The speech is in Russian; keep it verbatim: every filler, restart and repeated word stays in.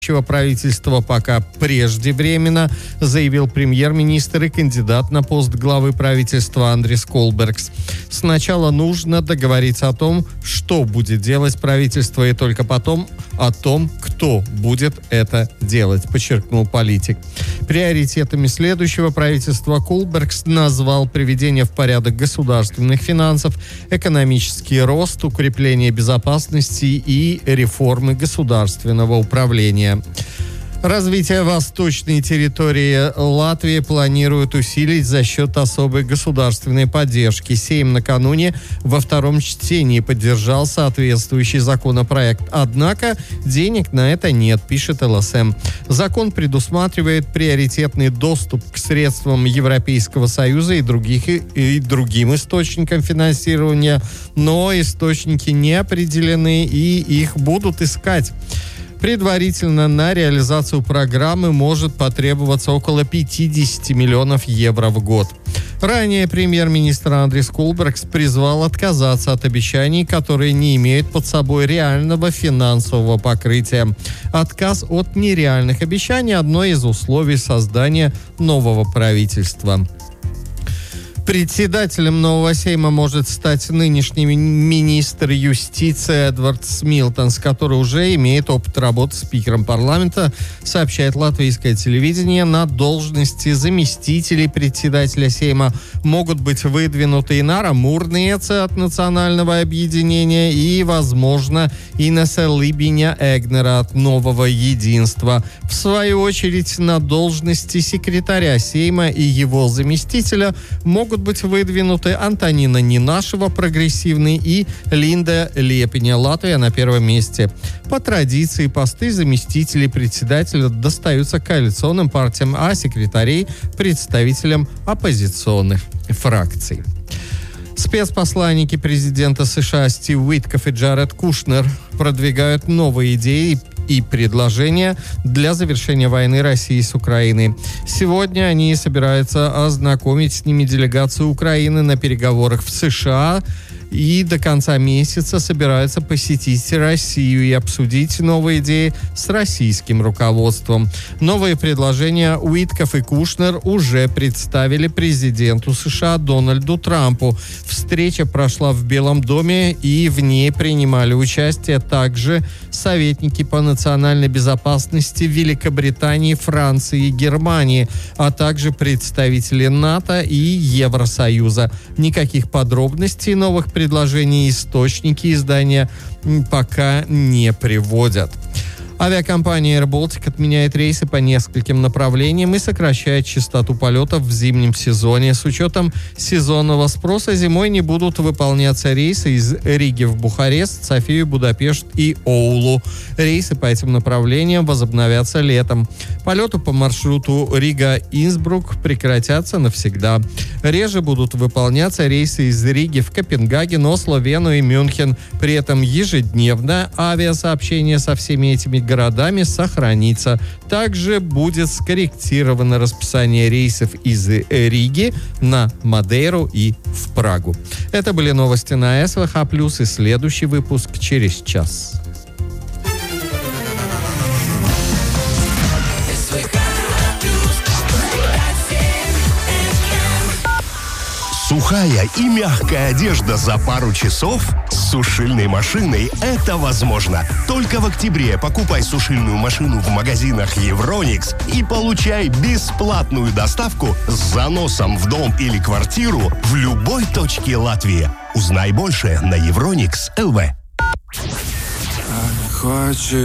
правительства пока преждевременно, заявил премьер-министр и кандидат на пост главы правительства Андрис Колбергс. Сначала нужно договориться о том, что будет делать правительство, и только потом о том, кто будет это делать, подчеркнул политик. Приоритетами следующего правительства Колбергс назвал приведение в порядок государственных финансов, экономический рост, укрепление безопасности и реформы государственного управления. Развитие восточной территории Латвии планируют усилить за счет особой государственной поддержки. Сейм накануне во втором чтении поддержал соответствующий законопроект. Однако денег на это нет, пишет эл эс эм. Закон предусматривает приоритетный доступ к средствам Европейского Союза и, других, и другим источникам финансирования, но источники не определены и их будут искать. Предварительно на реализацию программы может потребоваться около пятьдесят миллионов евро в год. Ранее премьер-министр Андрис Колбергс призвал отказаться от обещаний, которые не имеют под собой реального финансового покрытия. Отказ от нереальных обещаний – одно из условий создания нового правительства. Председателем нового Сейма может стать нынешний министр юстиции Эдвард Смилтонс, который уже имеет опыт работы спикером парламента, сообщает латвийское телевидение. На должности заместителей председателя Сейма могут быть выдвинуты Инара Мурниеца от Национального объединения и, возможно, Инеса Либиня Эгнера от Нового единства. В свою очередь, на должности секретаря Сейма и его заместителя могут быть выдвинуты Антонина Нинашева, прогрессивный, и Линда Лепиня, Латвия, на первом месте. По традиции посты заместителей председателя достаются коалиционным партиям, а секретарей – представителям оппозиционных фракций. Спецпосланники президента США Стив Уиткоф и Джаред Кушнер продвигают новые идеи и предложения для завершения войны России с Украиной. Сегодня они собираются ознакомить с ними делегацию Украины на переговорах в США и до конца месяца собираются посетить Россию и обсудить новые идеи с российским руководством. Новые предложения Уиткоф и Кушнер уже представили президенту США Дональду Трампу. Встреча прошла в Белом доме, и в ней принимали участие также советники по национальной безопасности Великобритании, Франции и Германии, а также представители НАТО и Евросоюза. Никаких подробностей новых предложений предложения источники издания пока не приводят. Авиакомпания AirBaltic отменяет рейсы по нескольким направлениям и сокращает частоту полетов в зимнем сезоне. С учетом сезонного спроса зимой не будут выполняться рейсы из Риги в Бухарест, Софию, Будапешт и Оулу. Рейсы по этим направлениям возобновятся летом. Полеты по маршруту Рига-Инсбрук прекратятся навсегда. Реже будут выполняться рейсы из Риги в Копенгаген, Осло, Вену и Мюнхен. При этом ежедневно авиасообщение со всеми этими городами сохранится. Также будет скорректировано расписание рейсов из Риги на Мадейру и в Прагу. Это были новости на эс вэ ха плюс, и следующий выпуск через час. Сухая и мягкая одежда за пару часов? С сушильной машиной это возможно. Только в октябре покупай сушильную машину в магазинах Евроникс и получай бесплатную доставку с заносом в дом или квартиру в любой точке Латвии. Узнай больше на евроникс точка эл ви.